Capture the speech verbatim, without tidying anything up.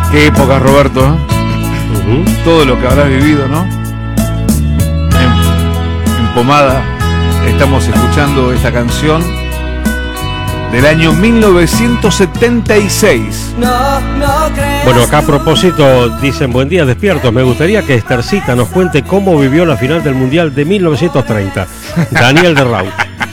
Qué época, Roberto, ¿eh? Uh-huh. Todo lo que habrás vivido, ¿no? En, en Pomada estamos escuchando esta canción del año mil novecientos setenta y seis. Bueno, acá a propósito dicen: buen día, despiertos. Me gustaría que Estercita nos cuente cómo vivió la final del Mundial de mil novecientos treinta. Daniel de Raúl.